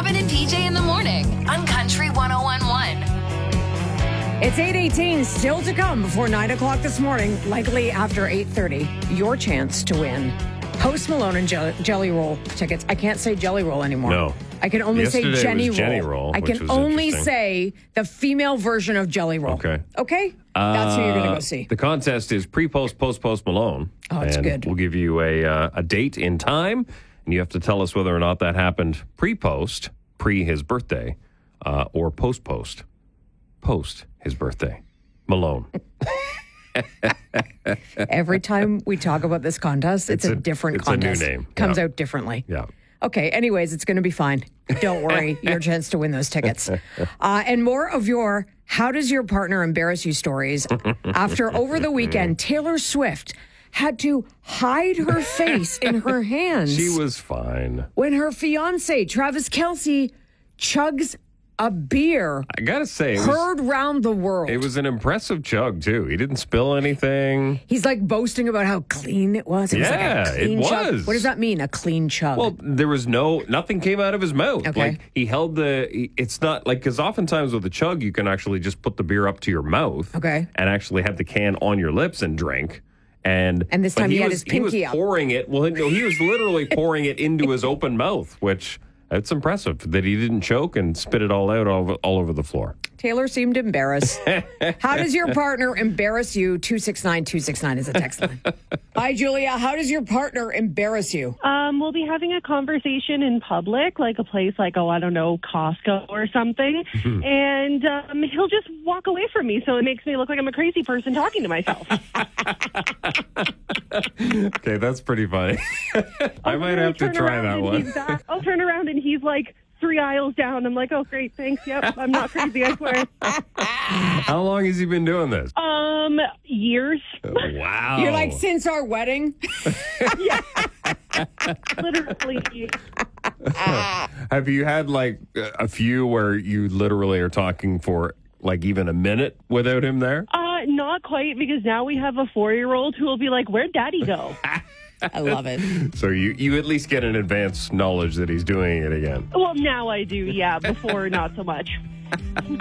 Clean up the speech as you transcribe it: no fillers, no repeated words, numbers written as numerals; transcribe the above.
Kevin and PJ in the morning on Country 101.1. It's 8:18, still to come before 9 o'clock this morning, likely after 8:30. Your chance to win Post Malone and Jelly Roll tickets. I can't say Jelly Roll anymore. No. I can only Yesterday say Jenny was Roll. Jenny Roll, I which can was only interesting. say the female version of Jelly Roll. Okay. Okay? That's who you're going to go see. The contest is pre-post, post Malone. Oh, it's and good. We'll give you a date in time, and you have to tell us whether or not that happened pre-post, pre his birthday, or post his birthday. Malone. Every time we talk about this contest, it's a different contest. It's a new name. Comes Yeah. out differently. Yeah. Okay, anyways, it's going to be fine. Don't worry. Your chance to win those tickets. And more of your how does your partner embarrass you stories. After over the weekend, Taylor Swift had to hide her face in her hands. She was fine. When her fiance, Travis Kelce, chugs a beer I got to say, heard round the world. it was an impressive chug, too. He didn't spill anything. He's like boasting about how clean it was. It was like Yeah, a clean it chug. was. What does that mean, a clean chug? Well, there was nothing came out of his mouth. Okay. Like he held it's not like, because oftentimes with a chug, you can actually just put the beer up to your mouth. Okay. And actually have the can on your lips and drink. And this time he had his pinky was up. pouring it. Well, no, he was literally pouring it into his open mouth, which it's impressive that he didn't choke and spit it all out all over the floor. Taylor seemed embarrassed. How does your partner embarrass you? 269-269 is a text line. Hi, Julia. How does your partner embarrass you? We'll be having a conversation in public, like a place like, I don't know, Costco or something. And he'll just walk away from me. So it makes me look like I'm a crazy person talking to myself. Okay, that's pretty funny. I might have to try that one. I'll turn around and he's like 3 aisles down. I'm like, oh, great, thanks. Yep, I'm not crazy, I swear. How long has he been doing this? Years. Wow. You're like, since our wedding? Literally. Have you had like a few where you literally are talking for like even a minute without him there? Not quite, because now we have a 4-year-old who will be like, where'd daddy go? I love it. So you at least get an advanced knowledge that he's doing it again. Well, now I do, yeah. Before, not so much.